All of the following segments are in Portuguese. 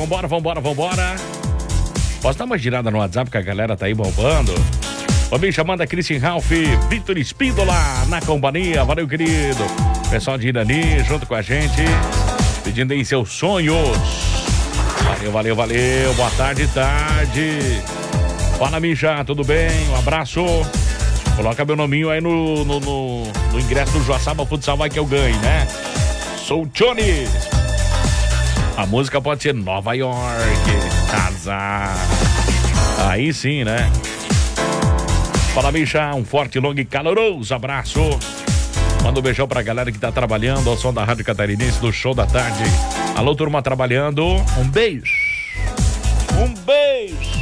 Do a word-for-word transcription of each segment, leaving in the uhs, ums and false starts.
vambora, vambora, vambora. Posso dar uma girada no WhatsApp que a galera tá aí bombando? Ô, bicha, manda Christian Ralph, Vitor Espíndola na companhia. Valeu, querido. Pessoal de Irani junto com a gente, pedindo aí seus sonhos. Valeu, valeu, valeu. Boa tarde, tarde. Fala, bicha, tudo bem? Um abraço. Coloca meu nominho aí no, no, no, no ingresso do Joaçaba Futsal, vai que eu ganho, né? Sou o Johnny. A música pode ser Nova York. Azar. Aí sim, né? Fala, bicha, um forte, longo e caloroso abraço. Manda um beijão pra galera que tá trabalhando ao som da Rádio Catarinense do Show da Tarde. Alô, turma trabalhando. Um beijo. Um beijo.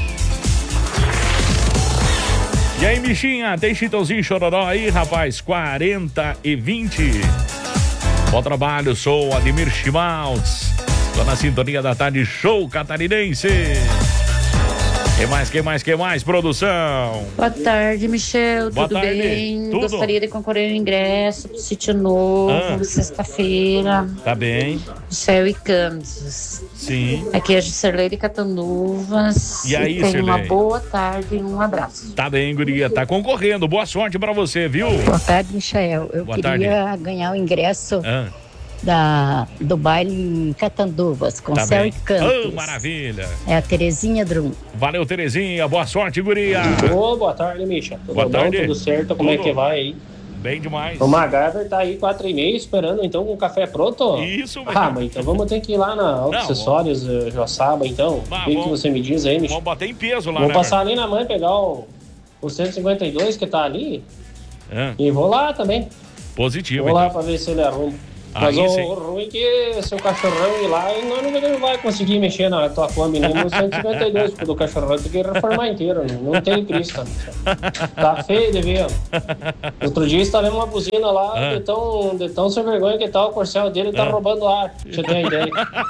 E aí, bichinha, tem Chitãozinho Chororó aí, rapaz? quarenta e vinte. Bom trabalho, sou o Ademir Chimaltz. Tô na sintonia da Tarde Show Catarinense. Quem mais, quem mais, quem mais, produção? Boa tarde, Michel. Boa Tudo tarde. bem? Tudo? Gostaria de concorrer ao ingresso pro Sítio Novo, Ah. sexta-feira, Tá bem? Céu e Kansas. Sim. Aqui é a Gisirley de Catanduvas. E aí, tenha uma Gisirley? boa tarde e um abraço. Tá bem, guria. Tá concorrendo. Boa sorte pra você, viu? Boa tarde, Michael. Eu Boa queria ganhar o ingresso Ah, da, do baile em Catanduvas, com tá Céu bem. e Cantos. Oh, maravilha. É a Terezinha Drum. Valeu, Terezinha. Boa sorte, guria. Ô, boa tarde, Misha. Tudo Boa bom? tarde. Tudo certo? Como Tudo. é que vai aí? Bem demais. O MacGyver tá aí quatro e meia esperando, então, com o café pronto? Isso mesmo. Ah, mas então vamos ter que ir lá na Auto Acessórios, eh, Joaçaba, então. Bah, o que, que vamos- você me diz aí, Misha? Vamos bater em peso lá, Vou né? passar ali na mãe, pegar o, o cento e cinquenta e dois que tá ali Ah, e vou lá também. positivo, Vou lá então. pra ver se ele arruma. Aí Mas o, sim. o ruim é que seu cachorrão ir lá e nós não, não vai conseguir mexer na tua Kombi nem no cento e cinquenta e dois, porque o cachorrão tem que reformar inteiro, não, não tem crista. Tá feio de ver. Outro dia instalei uma buzina lá, Ah. de, tão, de tão sem vergonha que tá, o corcel dele tá Ah. roubando ar, pra você ter uma ideia.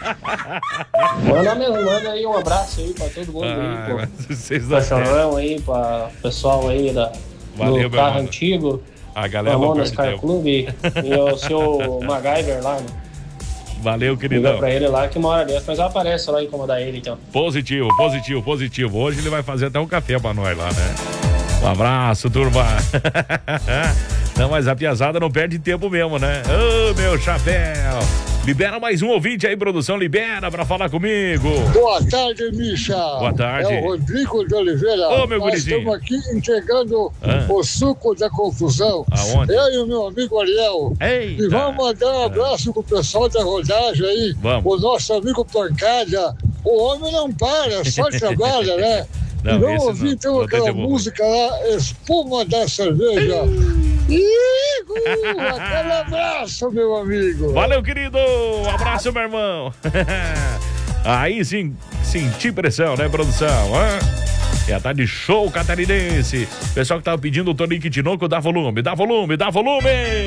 Manda, mesmo, manda aí um abraço aí pra todo mundo Ah, aí, mas pô. vocês não Cachorrão aí, pra pessoal aí da, Valeu, do meu carro mano. antigo. A galera não Mamonas perde Car tempo. Clube e o seu MacGyver lá, né? Valeu, Liga queridão. pra ele lá que uma hora dessa, mas aparece lá incomodar ele então. Positivo, positivo, positivo. Hoje ele vai fazer até um café pra nós lá, né? Um abraço, turma. Não, mas a piazada não perde tempo mesmo, né? Ô, meu chapéu. Libera mais um ouvinte aí, produção. Libera pra falar comigo. Boa tarde, Misha. Boa tarde. É o Rodrigo de Oliveira. Ô, meu Nós gurizinho. estamos aqui entregando Ah. o suco da confusão. Aonde? Eu e o meu amigo Ariel. Eita. E vamos mandar um abraço pro pessoal da rodagem aí. Vamos. O nosso amigo Pancada. O homem não para, só trabalha, né? Não, e vamos esse ouvir não. então Vou aquela devolver. música lá, Espuma da Cerveja. Igo! Aquele abraço, meu amigo. Valeu, querido. Um abraço, meu irmão. Aí sim, senti pressão, né, produção? Hã? É a Tarde Show Catarinense. Pessoal que tava pedindo o Tonique Tinoco, dá volume, dá volume, dá volume.